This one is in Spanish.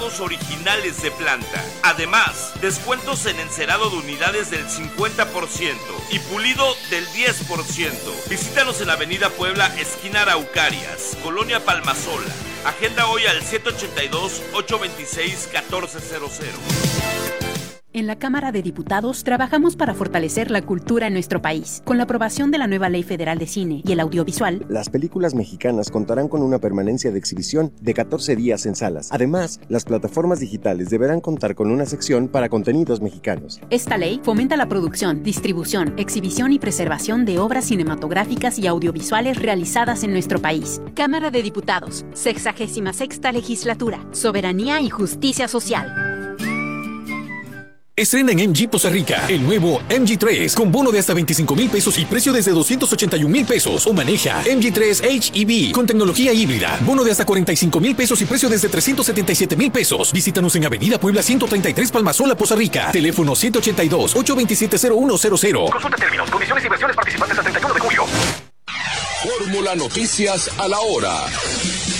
originales de planta. Además, descuentos en encerado de unidades del 50% y pulido del 10%. Visítanos en la Avenida Puebla, esquina Araucarias, Colonia Palmasola. Agenda hoy al 782-826-1400. En la Cámara de Diputados trabajamos para fortalecer la cultura en nuestro país. Con la aprobación de la nueva Ley Federal de Cine y el Audiovisual, las películas mexicanas contarán con una permanencia de exhibición de 14 días en salas. Además, las plataformas digitales deberán contar con una sección para contenidos mexicanos. Esta ley fomenta la producción, distribución, exhibición y preservación de obras cinematográficas y audiovisuales realizadas en nuestro país. Cámara de Diputados, 66ª Legislatura, Soberanía y Justicia Social. Estrena en MG Poza Rica el nuevo MG3 con bono de hasta 25,000 pesos y precio desde 281,000 pesos. O maneja MG3 HEV con tecnología híbrida. Bono de hasta 45,000 pesos y precio desde 377,000 pesos. Visítanos en Avenida Puebla 133 Palmasola, Poza Rica. Teléfono 182-827-0100. Consulta términos, condiciones y versiones participantes al 31 de julio. Fórmula Noticias a la hora.